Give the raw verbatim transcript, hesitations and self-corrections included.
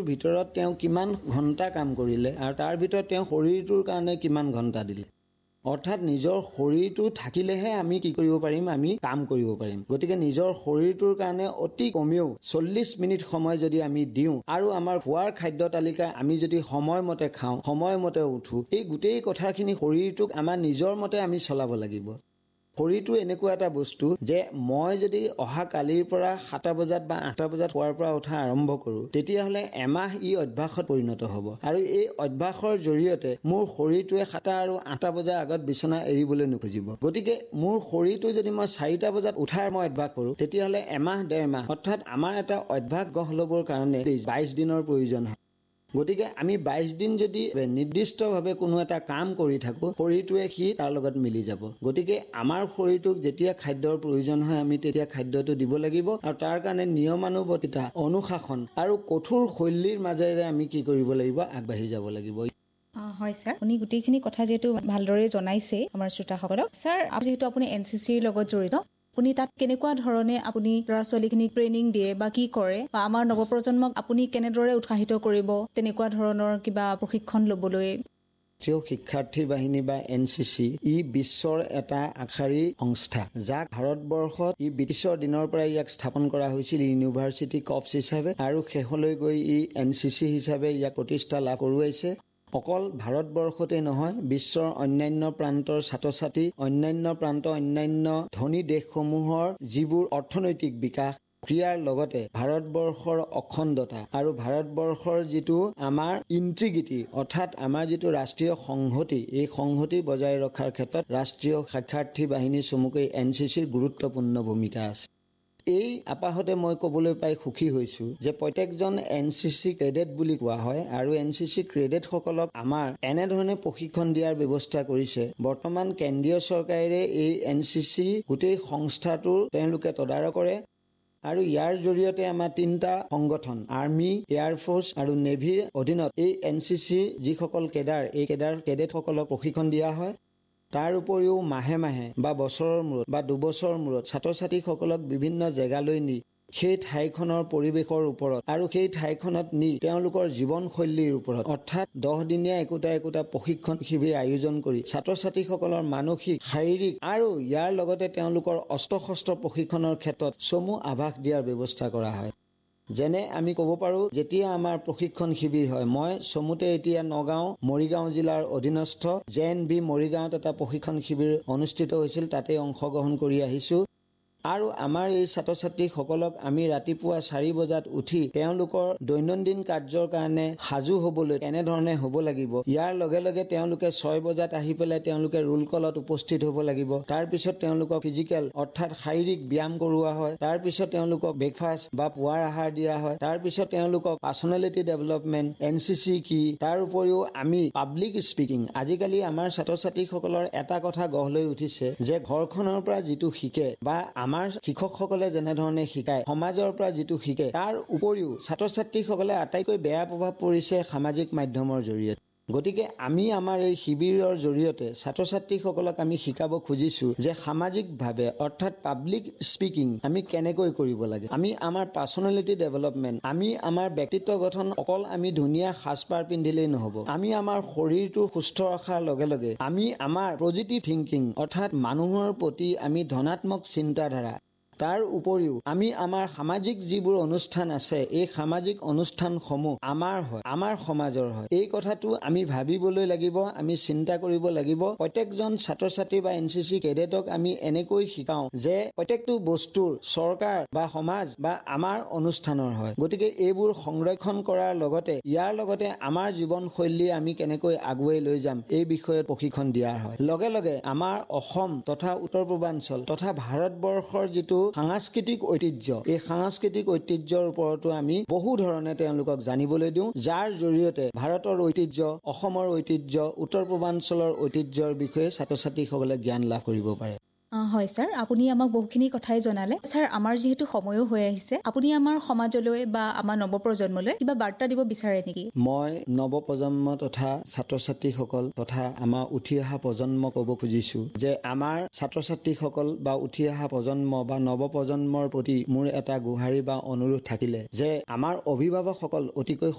ভিতৰত তেওঁ কিমান ঘণ্টা কাম কৰিলে আৰু তাৰ ভিতৰত তেওঁ শৰীৰটোৰ কাৰণে কিমান ঘণ্টা দিলে। অৰ্থাৎ নিজৰ শৰীৰটো থাকিলেহে আমি কি কৰিব পাৰিম, আমি কাম কৰিব পাৰিম। গতিকে নিজৰ শৰীৰটোৰ কাৰণে অতি কমেও চল্লিছ মিনিট সময় যদি আমি দিওঁ আৰু আমাৰ খোৱাৰ খাদ্য তালিকা আমি যদি সময়মতে খাওঁ, সময়মতে উঠো, এই গোটেই কথাখিনি শৰীৰটোক আমাৰ নিজৰ মতে আমি চলাব লাগিব। শৰীৰটো এনেকুৱা এটা বস্তু যে মই যদি অহা কালিৰ পৰা সাতটা বজাত বা আঠটা বজাত শোৱাৰ পৰা উঠা আৰম্ভ কৰোঁ, তেতিয়াহ'লে এমাহ ই অভ্যাসত পৰিণত হ'ব আৰু এই অভ্যাসৰ জৰিয়তে মোৰ শৰীৰটোৱে সাতটা আৰু আঠটা বজাৰ আগত বিচনা এৰিবলৈ নোখোজিব। গতিকে মোৰ শৰীৰটো যদি মই চাৰিটা বজাত উঠাৰ মই অভ্যাস কৰোঁ, তেতিয়াহ'লে এমাহ ডেৰ মাহ অৰ্থাৎ আমাৰ এটা অভ্যাস গঢ় ল'বৰ কাৰণে বাইছ দিনৰ প্ৰয়োজন হয়। গতিকে আমি বাইছ দিন যদি নিৰ্দিষ্টভাৱে কোনো এটা কাম কৰি থাকোঁ, শৰীৰটোৱে সি তাৰ লগত মিলি যাব। গতিকে আমাৰ শৰীৰটোক যেতিয়া খাদ্যৰ প্ৰয়োজন হয়, আমি তেতিয়া খাদ্যটো দিব লাগিব আৰু তাৰ কাৰণে নিয়মানুৱৰ্তিতা, অনুশাসন আৰু কঠোৰ শৈলীৰ মাজেৰে আমি কি কৰিব লাগিব, আগবাঢ়ি যাব লাগিব। হয় ছাৰ, আপুনি গোটেইখিনি কথা যিহেতু ভালদৰে জনাইছে আমাৰ শ্ৰোতাসকলক। ছাৰ, যিহেতু আপুনি এন চি চিৰ লগত জড়িত, আপুনি তাত কেনেকুৱা ধৰণে আপুনি ল'ৰা ছোৱালীখিনিক ট্ৰেইনিং দিয়ে বা কি কৰে বা আমাৰ নৱপ্ৰজন্মক আপুনি কেনেদৰে উৎসাহিত কৰিব তেনেকুৱা ধৰণৰ কিবা প্ৰশিক্ষণ ল'বলৈ? ৰাষ্ট্ৰীয় শিক্ষাৰ্থী বাহিনী বা এন চি চি ই বিশ্বৰ এটা আগশাৰী সংস্থা, যাক ভাৰতবৰ্ষত ই ব্ৰিটিছৰ দিনৰ পৰা ইয়াক স্থাপন কৰা হৈছিল ইউনিভাৰ্চিটি কৰ্পছ হিচাপে আৰু শেষলৈ গৈ ই এন চি চি হিচাপে ইয়াক প্ৰতিষ্ঠা লাভ কৰোৱাইছে। অকল ভাৰতবৰ্ষতে নহয়, বিশ্বৰ অন্যান্য প্ৰান্তৰ ছাত্ৰ ছাত্ৰী, অন্যান্য প্ৰান্ত অন্যান্য ধনী দেশসমূহৰ যিবোৰ অৰ্থনৈতিক বিকাশ, ক্ৰিয়াৰ লগতে ভাৰতবৰ্ষৰ অখণ্ডতা আৰু ভাৰতবৰ্ষৰ যিটো আমাৰ ইণ্টিগ্ৰিটি অৰ্থাৎ আমাৰ যিটো ৰাষ্ট্ৰীয় সংহতি, এই সংহতি বজাই ৰখাৰ ক্ষেত্ৰত ৰাষ্ট্ৰীয় শিক্ষাৰ্থী বাহিনী চমুকৈ এন চি চিৰ গুৰুত্বপূৰ্ণ ভূমিকা আছে। এই আপাহতে মই ক'বলৈ পাই সুখী হৈছোঁ যে প্ৰত্যেকজন এন চি চি ক্ৰেডেট বুলি কোৱা হয় আৰু এন চি চি ক্ৰেডেটসকলক আমাৰ এনেধৰণে প্ৰশিক্ষণ দিয়াৰ ব্যৱস্থা কৰিছে। বৰ্তমান কেন্দ্ৰীয় চৰকাৰে এই এন চি চি গোটেই সংস্থাটোৰ তেওঁলোকে তদাৰক কৰে আৰু ইয়াৰ জৰিয়তে আমাৰ তিনিটা সংগঠন, আৰ্মি, এয়াৰফ'ৰ্চ আৰু নেভিৰ অধীনত এই এন চি চি যিসকল কেডাৰ, এই কেডাৰ কেডেটসকলক প্ৰশিক্ষণ দিয়া হয়। তাৰ উপৰিও মাহে মাহে বা বছৰৰ মূৰত বা দুবছৰৰ মূৰত ছাত্ৰ ছাত্ৰীসকলক বিভিন্ন জেগালৈ নি সেই ঠাইখনৰ পৰিৱেশৰ ওপৰত আৰু সেই ঠাইখনত নি তেওঁলোকৰ জীৱনশৈলীৰ ওপৰত অৰ্থাৎ দহদিনীয়া একোটা একোটা প্ৰশিক্ষণ শিবিৰ আয়োজন কৰি ছাত্ৰ ছাত্ৰীসকলৰ মানসিক, শাৰীৰিক আৰু ইয়াৰ লগতে তেওঁলোকৰ অস্ত্ৰ শস্ত্ৰ প্ৰশিক্ষণৰ ক্ষেত্ৰত চমু আভাস দিয়াৰ ব্যৱস্থা কৰা হয়। যেনে আমি ক'ব পাৰোঁ, যেতিয়া আমাৰ প্ৰশিক্ষণ শিবিৰ হয়, মই চমুতে এতিয়া নগাঁও, মৰিগাঁও জিলাৰ অধীনস্থ জে এন ভি মৰিগাঁৱত এটা প্ৰশিক্ষণ শিবিৰ অনুষ্ঠিত হৈছিল, তাতে অংশগ্ৰহণ কৰি আহিছোঁ। আৰু আমাৰ এই ছাত্ৰ ছাত্ৰীসকলক আমি ৰাতিপুৱা চাৰি বজাত উঠি তেওঁলোকৰ দৈনন্দিন কাৰ্যৰ কাৰণে সাজু হ'বলৈ কেনেধৰণে হ'ব লাগিব, ইয়াৰ লগে লগে তেওঁলোকে ছয় বজাত আহি পেলাই তেওঁলোকে ৰোল কলত উপস্থিত হ'ব লাগিব। তাৰপিছত তেওঁলোকক ফিজিকেল অৰ্থাৎ শাৰীৰিক ব্যায়াম কৰোৱা হয়। তাৰপিছত তেওঁলোকক ব্ৰেকফাষ্ট বা পুৱাৰ আহাৰ দিয়া হয়। তাৰপিছত তেওঁলোকক personality development, N C C কি, তাৰ উপৰিও আমি পাব্লিক স্পিকিং, আজিকালি আমাৰ ছাত্ৰ ছাত্ৰীসকলৰ এটা কথা গঢ় লৈ উঠিছে যে ঘৰখনৰ পৰা যিটো শিকে বা আমাৰ শিক্ষকসকলে যেনেধৰণে শিকায়, সমাজৰ পৰা যিটো শিকে, তাৰ উপৰিও ছাত্ৰ ছাত্ৰীসকলে আটাইতকৈ বেয়া প্ৰভাৱ পৰিছে সামাজিক মাধ্যমৰ জৰিয়তে। গতিকে আমি আমাৰ এই শিবিৰৰ জৰিয়তে ছাত্ৰ ছাত্ৰীসকলক আমি শিকাব খুজিছোঁ যে সামাজিকভাৱে অৰ্থাৎ পাব্লিক স্পিকিং আমি কেনেকৈ কৰিব লাগে, আমি আমাৰ পাৰ্চনেলিটি ডেভেলপমেণ্ট, আমি আমাৰ ব্যক্তিত্ব গঠন অকল আমি ধুনীয়া সাজপাৰ পিন্ধিলেই নহ'ব, আমি আমাৰ শৰীৰটো সুস্থ ৰখাৰ লগে লগে আমি আমাৰ পজিটিভ থিংকিং অৰ্থাৎ মানুহৰ প্ৰতি আমি ধনাত্মক চিন্তাধাৰা, তাৰ উপৰিও আমি আমাৰ সামাজিক যিবোৰ অনুষ্ঠান আছে, এই সামাজিক অনুষ্ঠানসমূহ আমাৰ হয়, আমাৰ সমাজৰ হয়, এই কথাটো আমি ভাবিবলৈ লাগিব, আমি চিন্তা কৰিব লাগিব। প্ৰত্যেকজন ছাত্ৰ ছাত্ৰী বা এন চি চি কেডেটক আমি এনেকৈ শিকাওঁ যে প্ৰত্যেকটো বস্তুৰ চৰকাৰ বা সমাজ বা আমাৰ অনুষ্ঠানৰ হয়। গতিকে এইবোৰ সংৰক্ষণ কৰাৰ লগতে ইয়াৰ লগতে আমাৰ জীৱনশৈলী আমি কেনেকৈ আগুৱাই লৈ যাম, এই বিষয়ে প্ৰশিক্ষণ দিয়া হয়। লগে লগে আমাৰ অসম তথা উত্তৰ পূৰ্বাঞ্চল তথা ভাৰতবৰ্ষৰ যিটো সাংস্কৃতিক ঐতিহ্য, এই সাংস্কৃতিক ঐতিহ্যৰ ওপৰতো আমি বহু ধৰণে তেওঁলোকক জানিবলৈ দিওঁ, যাৰ জৰিয়তে ভাৰতৰ ঐতিহ্য, অসমৰ ঐতিহ্য, উত্তৰ পূৰ্বাঞ্চলৰ ঐতিহ্যৰ বিষয়ে ছাত্ৰ ছাত্ৰীসকলে জ্ঞান লাভ কৰিব পাৰে। হয় ছাৰ, আপুনি আমাক বহুখিনি কথাই জনালে। ছাৰ, আমাৰ যিহেতু সময়ো হৈ আহিছে, আপুনি আমাৰ সমাজলৈ বা আমাৰ নৱপ্ৰজন্মলৈ কিবা বাৰ্তা দিব বিচাৰে নেকি? মই নৱপ্ৰজন্ম তথা ছাত্ৰ ছাত্ৰীসকল তথা আমাৰ উঠি অহা প্ৰজন্মক ক'ব খুজিছোঁ যে আমাৰ ছাত্ৰ ছাত্ৰীসকল বা উঠি অহা প্ৰজন্ম বা নৱপ্ৰজন্মৰ প্ৰতি মোৰ এটা গুহাৰি বা অনুৰোধ থাকিলে যে আমাৰ অভিভাৱকসকল অতিকৈ